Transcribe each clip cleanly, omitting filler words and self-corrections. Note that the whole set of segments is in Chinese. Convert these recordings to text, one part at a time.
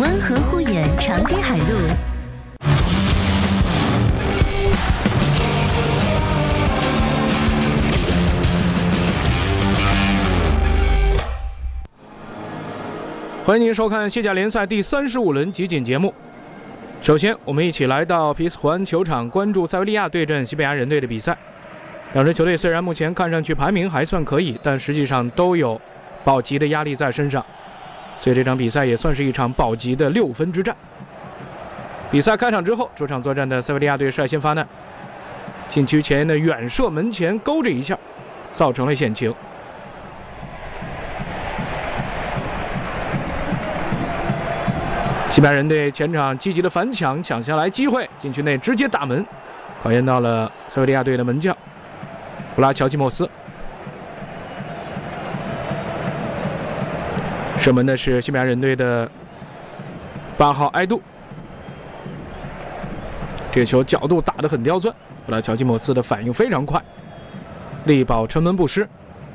温和护眼长堤海路。 欢迎您收看西甲联赛第35轮集锦节目。首先，我们一起来到皮斯胡安球场，关注塞维利亚对阵西班牙人队的比赛。两支球队虽然目前看上去排名还算可以，但实际上都有保级的压力在身上，所以这场比赛也算是一场保级的6分之战。比赛开场之后，主场作战的塞维利亚队率先发难，禁区前沿的远射门前勾着一下，造成了险情。西班牙人队前场积极的反抢，抢下来机会，禁区内直接打门，考验到了塞维利亚队的门将弗拉乔基莫斯。射门的是西班牙人队的8号埃杜，这个球角度打得很刁钻，弗拉乔基莫斯的反应非常快，力保城门不失。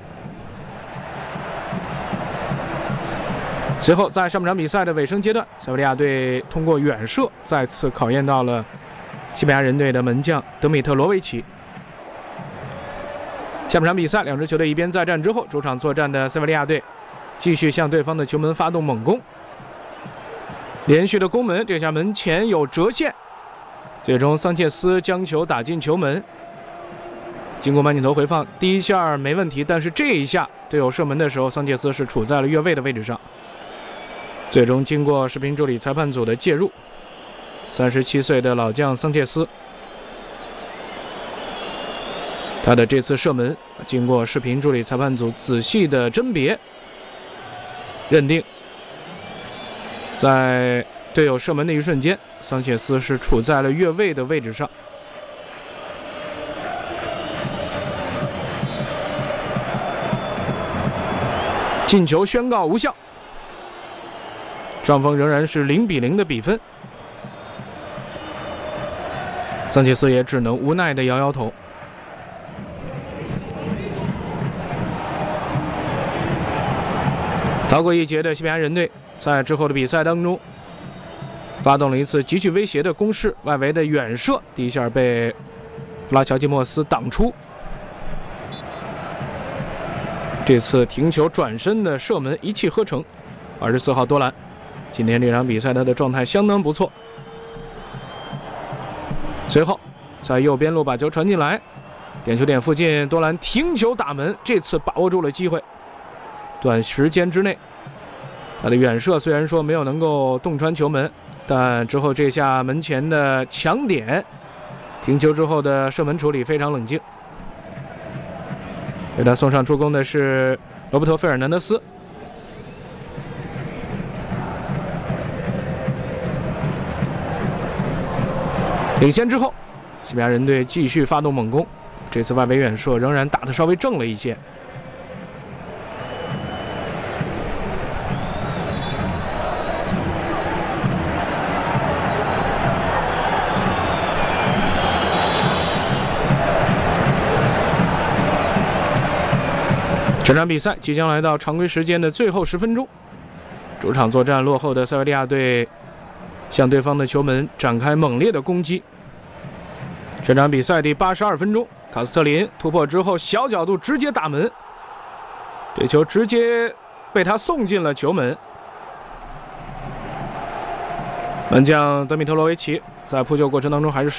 随后，在上半场比赛的尾声阶段，塞维利亚队通过远射再次考验到了西班牙人队的门将德米特罗维奇。下半场比赛，两支球队一边再战之后，主场作战的塞维利亚队继续向对方的球门发动猛攻，连续的攻门，这下门前有折线，最终桑切斯将球打进球门。经过慢镜头回放，第一下没问题，但是这一下队友射门的时候，桑切斯是处在了越位的位置上。最终经过视频助理裁判组的介入，37岁的老将桑切斯，他的这次射门经过视频助理裁判组仔细的甄别，认定在队友射门的一瞬间，桑切斯是处在了越位的位置上。进球宣告无效，双方仍然是0-0的比分。桑切斯也只能无奈的摇摇头。逃过一劫的西班牙人队在之后的比赛当中发动了一次极具威胁的攻势，外围的远射第一下被弗拉乔基莫斯挡出，这次停球转身的射门一气呵成。24号多兰今天这场比赛他的状态相当不错。随后在右边路把球传进来，点球点附近多兰停球打门，这次把握住了机会，短时间之内他的远射虽然说没有能够洞穿球门，但之后这下门前的抢点停球之后的射门处理非常冷静。给他送上助攻的是罗伯托·费尔南德斯。领先之后，西班牙人队继续发动猛攻，这次外围远射仍然打得稍微正了一些。这场比赛即将来到常规时间的最后10分钟，主场作战落后的塞维利亚队向对方的球门展开猛烈的攻击。这场比赛第82分钟，卡斯特林突破之后小角度直接打门，这球直接被他送进了球门。门将德米特罗维奇在扑救过程当中还是